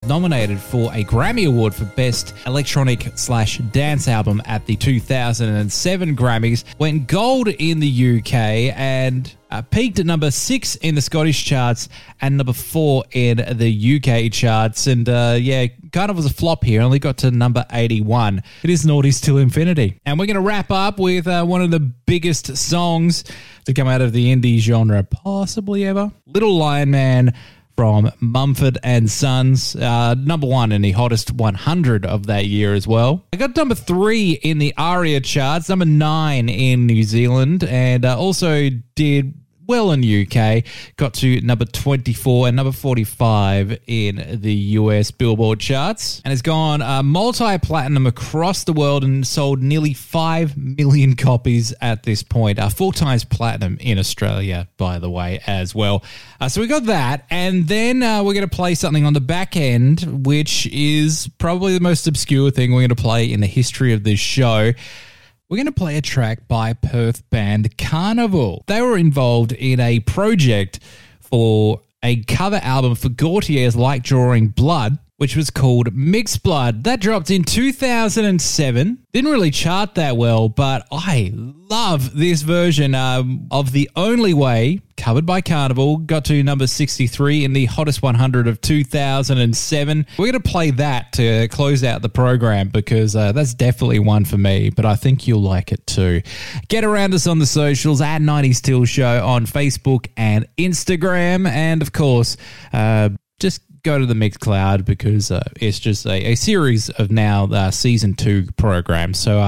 nominated for a Grammy Award for Best Electronic/Dance Album at the 2007 Grammys. Went gold in the UK and peaked at number 6 in the Scottish charts and number 4 in the UK charts. And kind of was a flop here. Only got to number 81. It is Naughty's Till Infinity. And we're going to wrap up with one of the biggest songs to come out of the indie genre possibly ever. Little Lion Man from Mumford & Sons, number 1 in the hottest 100 of that year as well. I got number 3 in the ARIA charts, number 9 in New Zealand, and also did well in the UK, got to number 24 and number 45 in the US Billboard charts, and has gone multi-platinum across the world and sold nearly 5 million copies at this point. 4 times platinum in Australia, by the way, as well. So we got that, and then we're going to play something on the back end, which is probably the most obscure thing we're going to play in the history of this show. We're going to play a track by Perth band Carnival. They were involved in a project for a cover album for Gautier's Like Drawing Blood, which was called Mixed Blood. That dropped in 2007. Didn't really chart that well, but I love this version of The Only Way, covered by Carnival. Got to number 63 in the hottest 100 of 2007. We're going to play that to close out the program because that's definitely one for me, but I think you'll like it too. Get around us on the socials at 90s Till Show on Facebook and Instagram. And of course, just go to the Mixcloud because it's just a series of now season 2 programs. So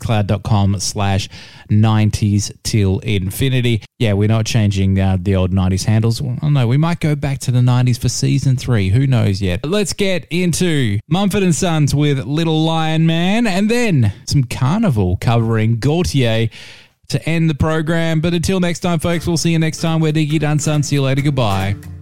mixcloud.com/90s till infinity. Yeah, we're not changing the old 90s handles. Well, no, we might go back to the 90s for season 3. Who knows yet? But let's get into Mumford & Sons with Little Lion Man, and then some Carnival covering Gautier to end the program. But until next time, folks, we'll see you next time. We're Diggy Dunsun. See you later. Goodbye.